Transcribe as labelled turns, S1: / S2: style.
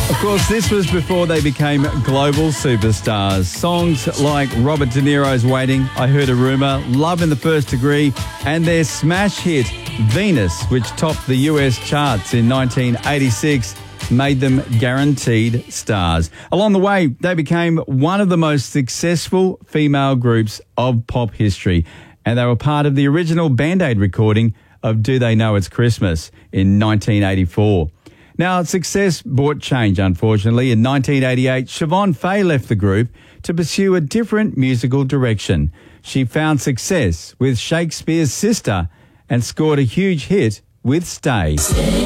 S1: Of course, this was before they became global superstars. Songs like Robert De Niro's Waiting, I Heard a Rumour, Love in the First Degree, and their smash hit, Venus, which topped the US charts in 1986, made them guaranteed stars. Along the way, they became one of the most successful female groups of pop history, and they were part of the original Band Aid recording of Do They Know It's Christmas in 1984. Now, success brought change, unfortunately. In 1988, Siobhan Fay left the group to pursue a different musical direction. She found success with Shakespeare's Sister and scored a huge hit with Stay.